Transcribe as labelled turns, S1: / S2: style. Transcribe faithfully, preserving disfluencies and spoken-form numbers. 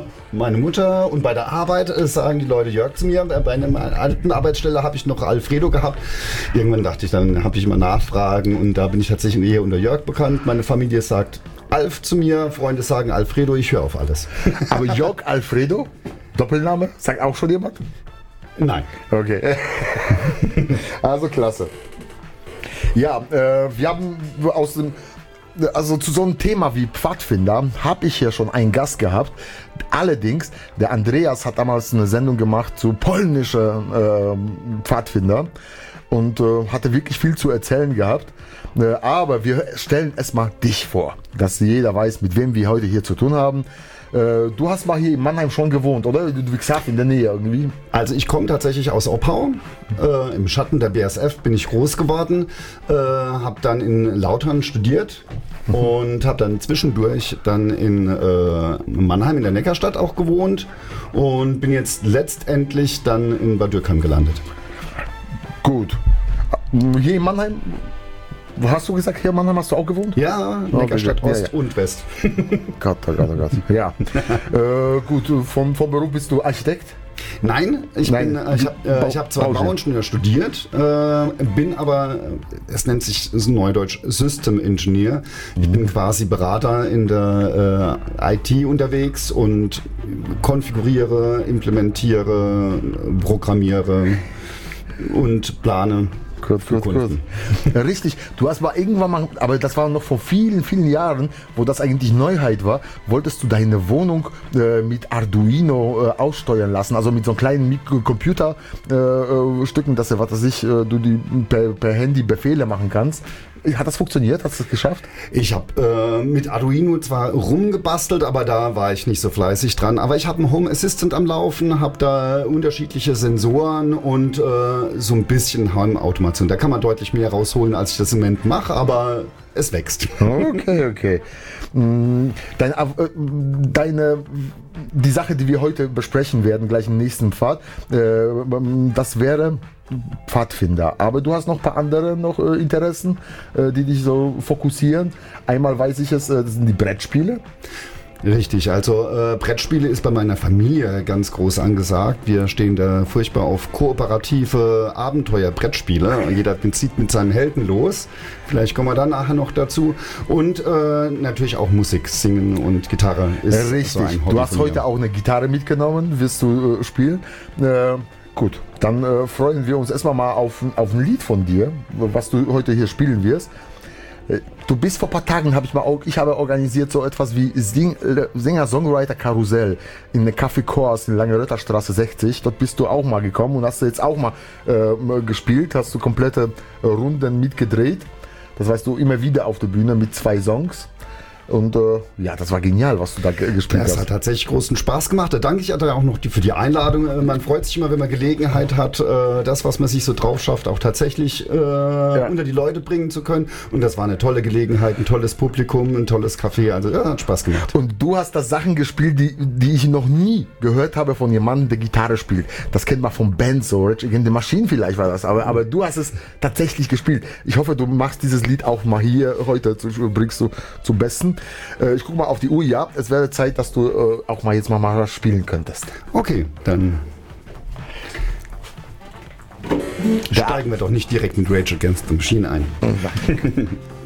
S1: meine Mutter und bei der Arbeit äh, sagen die Leute Jörg zu mir. Bei einer alten Arbeitsstelle habe ich noch Alfredo gehabt. Irgendwann dachte ich, dann habe ich immer Nachfragen und da bin ich tatsächlich eher unter Jörg bekannt. Meine Familie sagt Alf zu mir, Freunde sagen Alfredo, ich höre auf alles.
S2: Aber Jörg Alfredo, Doppelname, sagt auch schon jemand?
S1: Nein.
S2: Okay. Also klasse. Ja, äh, wir haben aus dem, also zu so einem Thema wie Pfadfinder habe ich hier schon einen Gast gehabt. Allerdings, der Andreas hat damals eine Sendung gemacht zu polnischen äh, Pfadfinder und äh, hatte wirklich viel zu erzählen gehabt. Äh, aber wir stellen erstmal dich vor, dass jeder weiß, mit wem wir heute hier zu tun haben. Du hast mal hier in Mannheim schon gewohnt, oder? Ludwigshafen in der Nähe irgendwie.
S1: Also ich komme tatsächlich aus Oppau. Äh, Im Schatten der B S F bin ich groß geworden. Äh, habe dann in Lautern studiert und habe dann zwischendurch dann in äh, Mannheim in der Neckarstadt auch gewohnt und bin jetzt letztendlich dann in Bad Dürkheim gelandet.
S2: Gut. Hier in Mannheim? Hast du gesagt, hier in Mannheim hast du auch gewohnt?
S1: Ja, Neckarstadt
S2: oh,
S1: Ost
S2: ja, ja.
S1: und West.
S2: Gott, oh Gott, oh Gott. Ja. äh, gut, vom, vom Beruf bist du Architekt?
S1: Nein, ich
S2: Nein.
S1: bin, äh, ich habe äh, ich hab zwar Bauingenieur studiert, äh, bin aber, es nennt sich das ist Neudeutsch System Engineer. Ich bin quasi Berater in der äh, I T unterwegs und konfiguriere, implementiere, programmiere und plane.
S2: Kurz, kurz, kurz. Richtig, du hast mal irgendwann mal, aber das war noch vor vielen, vielen Jahren, wo das eigentlich Neuheit war, wolltest du deine Wohnung äh, mit Arduino äh, aussteuern lassen, also mit so einem kleinen Computerstücken, äh, dass du, was weiß ich, äh, du die per, per Handy Befehle machen kannst. Hat das funktioniert? Hast du das geschafft?
S1: Ich habe äh, mit Arduino zwar rumgebastelt, aber da war ich nicht so fleißig dran. Aber ich habe einen Home Assistant am Laufen, habe da unterschiedliche Sensoren und äh, so ein bisschen Heimautomation. Da kann man deutlich mehr rausholen, als ich das im Moment mache, aber es wächst.
S2: Okay, okay. Deine, deine, die Sache, die wir heute besprechen werden, gleich im nächsten Pfad, das wäre Pfadfinder. Aber du hast noch ein paar andere noch Interessen, die dich so fokussieren. Einmal weiß ich es, das sind die Brettspiele.
S1: Richtig, also äh, Brettspiele ist bei meiner Familie ganz groß angesagt. Wir stehen da furchtbar auf kooperative Abenteuer-Brettspiele. Jeder zieht mit seinem Helden los. Vielleicht kommen wir dann nachher noch dazu. Und äh, natürlich auch Musik, Singen und Gitarre ist
S2: Richtig.
S1: so ein Hobby.
S2: Du hast heute auch eine Gitarre mitgenommen, wirst du äh, spielen. Äh, gut, dann äh, freuen wir uns erstmal mal auf, auf ein Lied von dir, was du heute hier spielen wirst. Du bist vor ein paar Tagen, habe ich mal, ich habe organisiert so etwas wie Sing, Singer-Songwriter-Karussell in der Café Kors in Lange-Röther-Straße sechzig. Dort bist du auch mal gekommen und hast du jetzt auch mal äh, gespielt, hast du komplette Runden mitgedreht. Das weißt du, immer wieder auf der Bühne mit zwei Songs. Und äh, ja, das war genial, was du da g- gespielt
S1: das
S2: hast.
S1: Das hat tatsächlich großen Spaß gemacht. Da danke ich auch noch die, für die Einladung. Man freut sich immer, wenn man Gelegenheit hat, äh, das, was man sich so drauf schafft, auch tatsächlich äh, ja. unter die Leute bringen zu können. Und das war eine tolle Gelegenheit, ein tolles Publikum, ein tolles Café. Also ja, hat Spaß gemacht.
S2: Und du hast da Sachen gespielt, die, die ich noch nie gehört habe von jemandem, der Gitarre spielt. Das kennt man von Bands, so Rage Against the Machine vielleicht war das. Aber, aber du hast es tatsächlich gespielt. Ich hoffe, du machst dieses Lied auch mal hier heute, zu, bringst du zum Besten. Ich gucke mal auf die Uhr, ja, es wäre Zeit, dass du äh, auch mal jetzt mal, mal spielen könntest.
S1: Okay, dann steigen wir doch nicht direkt mit Rage Against the Machine ein.